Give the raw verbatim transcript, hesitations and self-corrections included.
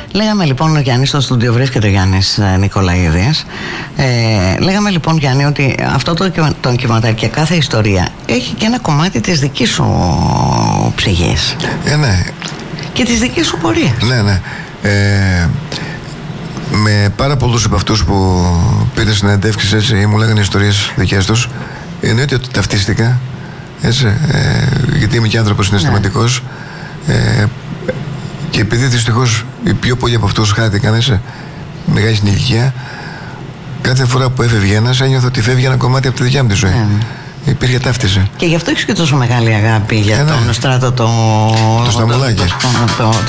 Λέγαμε λοιπόν, ο Γιάννης στο στούντιο βρίσκεται, ο Γιάννης ε, Νικολαίδης. Ε, λέγαμε λοιπόν, Γιάννη, ότι αυτό το ντοκιμαντέρ και κάθε ιστορία έχει και ένα κομμάτι της δικής σου ψυχής. Ε, ναι. Και της δικής σου πορείας. Ναι, ναι. Ε, με πάρα πολλούς από αυτούς που πήρε συνεντεύξεις, έτσι, ή μου λέγανε ιστορίες δικές τους, εννοείται ότι ταυτίστηκα, έτσι, ε, γιατί είμαι και άνθρωπος συναισθηματικός. Ε, και επειδή δυστυχώς οι πιο πολλοί από αυτούς χάθηκαν, έτσι, μεγάλη στην ηλικία, κάθε φορά που έφευγε ένας, ένιωθα ότι φεύγει ένα κομμάτι από τη δικιά μου τη ζωή. Mm. Υπήρχε ταύτιση. Και γι' αυτό έχεις και τόσο μεγάλη αγάπη για ε, τον ναι. Στράτο το... Το Σταμουλάκη. Το, το, το,